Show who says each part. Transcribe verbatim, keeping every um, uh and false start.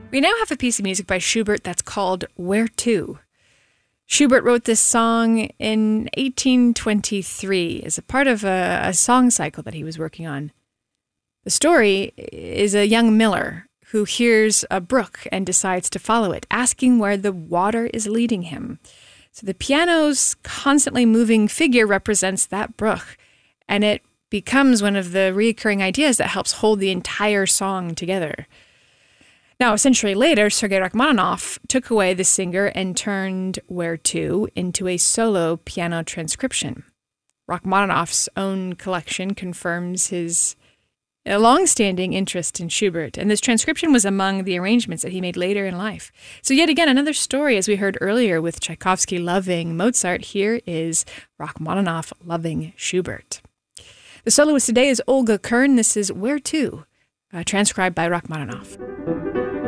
Speaker 1: We now have a piece of music by Schubert that's called Where To? Schubert wrote this song in eighteen twenty-three as a part of a, a song cycle that he was working on. The story is a young miller who hears a brook and decides to follow it, asking where the water is leading him. So the piano's constantly moving figure represents that brook, and it becomes one of the recurring ideas that helps hold the entire song together. Now, a century later, Sergei Rachmaninoff took away the singer and turned Where To into a solo piano transcription. Rachmaninoff's own collection confirms his long-standing interest in Schubert, and this transcription was among the arrangements that he made later in life. So yet again, another story, as we heard earlier with Tchaikovsky loving Mozart, here is Rachmaninoff loving Schubert. The soloist today is Olga Kern. This is Where To, uh, transcribed by Rachmaninoff.